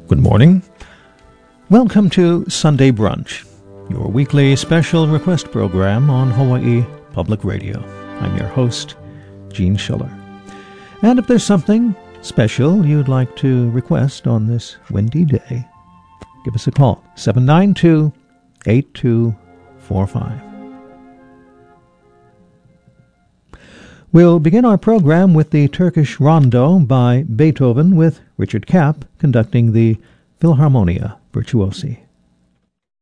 Good morning. Welcome to Sunday Brunch, your weekly special request program on Hawaii Public Radio. I'm your host, Gene Schiller. And if there's something special you'd like to request on this windy day, give us a call, 792-8245. We'll begin our program with the Turkish Rondo by Beethoven, with Richard Kapp conducting the Philharmonia Virtuosi.